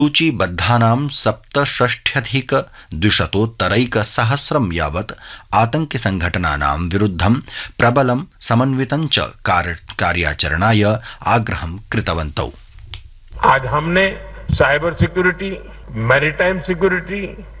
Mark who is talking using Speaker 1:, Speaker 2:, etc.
Speaker 1: सूचीबद्धानां 67,200 यावत् आतंकिसंघटनानां विरुद्धं प्रबलं समन्वितं च कार्याचरणाय आग्रहं कृतवन्तौ।
Speaker 2: आज हमने साइबर सिक्योरिटी, मैरीटाइम सिक्योरिटी